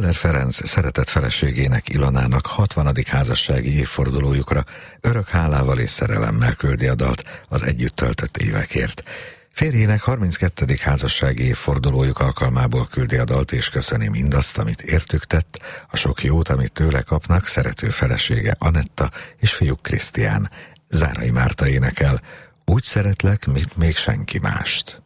Schaller Ferenc szeretett feleségének, Ilonának 60. házassági évfordulójukra örök hálával és szerelemmel küldi a dalt az együtt töltött évekért. Férjének 32. házassági évfordulójuk alkalmából küldi a dalt, és köszöni mindazt, amit értük tett, a sok jót, amit tőle kapnak, szerető felesége Anetta és fiúk Krisztián. Zárai Márta énekel: Úgy szeretlek, mint még senki mást.